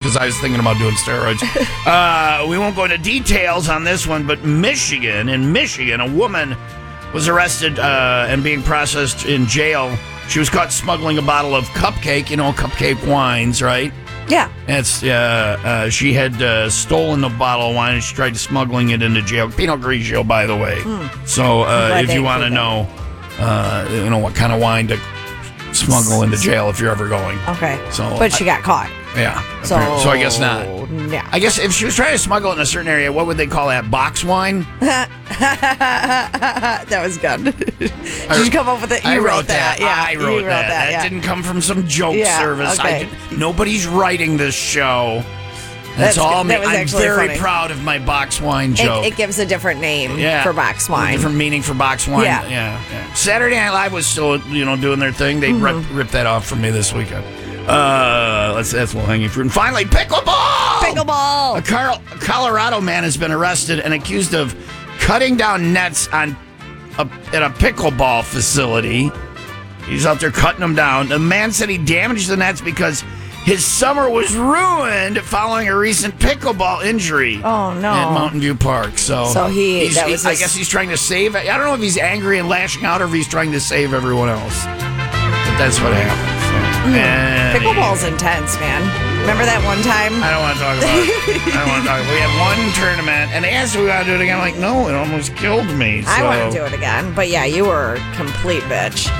because I was thinking about doing steroids. We won't go into details on this one, but in Michigan, a woman was arrested and being processed in jail. She was caught smuggling a bottle of Cupcake, Cupcake wines, right? Yeah. She had stolen a bottle of wine and she tried smuggling it into jail. Pinot Grigio, by the way. So if you want to know, what kind of wine to smuggle into jail if you're ever going. Okay. But she got caught. Yeah. So I guess not. Yeah. I guess if she was trying to smuggle it in a certain area, what would they call that? Box wine? That was good. Did you come up with it? You wrote that. Yeah. I wrote that. That didn't come from some joke service. Okay. Nobody's writing this show. That's all me. I'm very proud of my box wine joke. It gives a different name for box wine. A different meaning for box wine. Yeah. Saturday Night Live was still, doing their thing. They ripped that off from me this weekend. That's low-hanging fruit. And finally, pickleball! Pickleball! A Colorado man has been arrested and accused of cutting down nets at a pickleball facility. He's out there cutting them down. The man said he damaged the nets because his summer was ruined following a recent pickleball injury. Oh, no. At Mountain View Park. I guess he's trying to save it. I don't know if he's angry and lashing out or if he's trying to save everyone else. But that's what happened. Pickleball's intense, man. Remember that one time? I don't want to talk about it. We had one tournament, and they asked if we got to do it again. I'm like, no, it almost killed me. I want to do it again. But yeah, you were a complete bitch.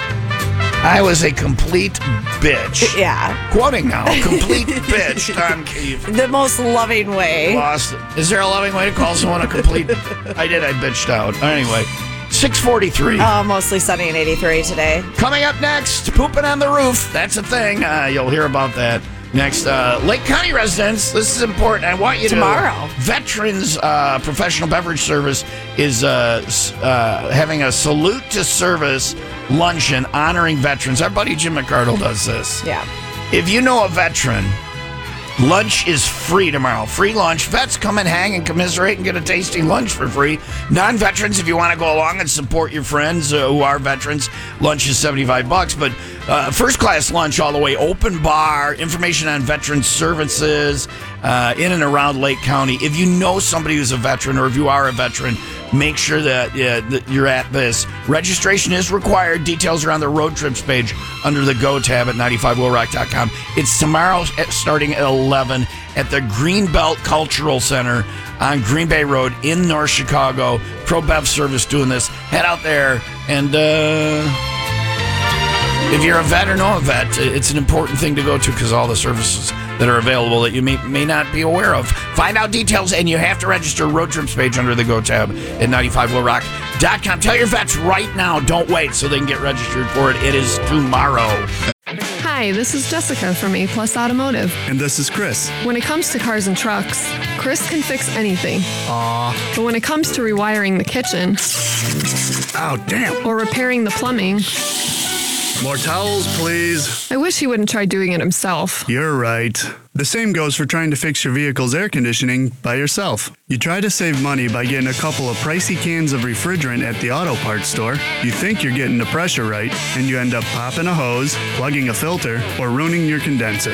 I was a complete bitch. Yeah. Quoting now, complete bitch, Tom Keefe. The most loving way. Lost it. Is there a loving way to call someone a complete... I bitched out. Anyway, 6:43. Mostly sunny and 83 today. Coming up next, pooping on the roof. That's a thing. You'll hear about that next. Lake County residents, this is important. I want you Tomorrow. Veterans Professional Beverage Service is having a salute to service luncheon honoring veterans. Our buddy Jim McCardle does this. Yeah. If you know a veteran, lunch is free tomorrow. Free lunch. Vets come and hang and commiserate and get a tasty lunch for free. Non-veterans, if you want to go along and support your friends who are veterans, lunch is $75. But first-class lunch all the way, open bar, information on veteran services in and around Lake County. If you know somebody who's a veteran or if you are a veteran, make sure that you're at this. Registration is required. Details are on the road trips page under the Go tab at 95willrock.com. It's tomorrow starting at 11 at the Greenbelt Cultural Center on Green Bay Road in North Chicago. ProBev Service doing this. Head out there and if you're a vet or know a vet, it's an important thing to go to because all the services that are available that you may not be aware of. Find out details, and you have to register road trips page under the Go tab at 95willrock.com. Tell your vets right now, don't wait, so they can get registered for it. It is tomorrow. Hi, this is Jessica from A Plus Automotive. And this is Chris. When it comes to cars and trucks, Chris can fix anything. Aw. But when it comes to rewiring the kitchen... Oh, damn. Or repairing the plumbing... More towels, please. I wish he wouldn't try doing it himself. You're right. The same goes for trying to fix your vehicle's air conditioning by yourself. You try to save money by getting a couple of pricey cans of refrigerant at the auto parts store. You think you're getting the pressure right, and you end up popping a hose, plugging a filter, or ruining your condenser.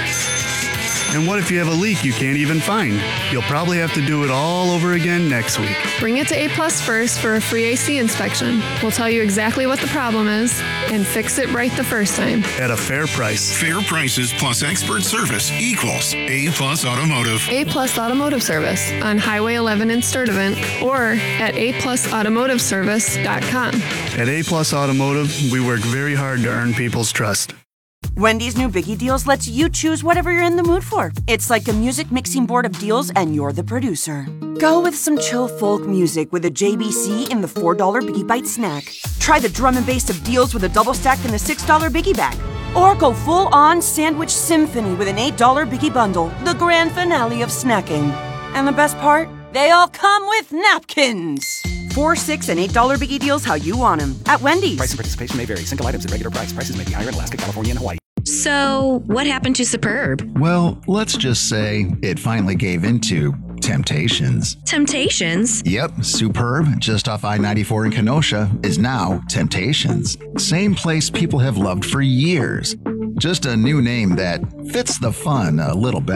And what if you have a leak you can't even find? You'll probably have to do it all over again next week. Bring it to A Plus first for a free AC inspection. We'll tell you exactly what the problem is and fix it right the first time. At a fair price. Fair prices plus expert service equals A Plus Automotive. A Plus Automotive Service on Highway 11 in Sturtevant or at aplusautomotiveservice.com. At A Plus Automotive, we work very hard to earn people's trust. Wendy's new Biggie Deals lets you choose whatever you're in the mood for. It's like a music mixing board of deals, and you're the producer. Go with some chill folk music with a JBC in the $4 Biggie Bite snack. Try the drum and bass of deals with a double stack in the $6 Biggie Bag. Or go full-on sandwich symphony with an $8 Biggie Bundle, the grand finale of snacking. And the best part? They all come with napkins. $4, $6, and $8 Biggie Deals how you want them at Wendy's. Price and participation may vary. Single items at regular price. Prices may be higher in Alaska, California, and Hawaii. So, what happened to Superb? Well, let's just say it finally gave into Temptations. Temptations? Yep, Superb, just off I-94 in Kenosha, is now Temptations. Same place people have loved for years. Just a new name that fits the fun a little better.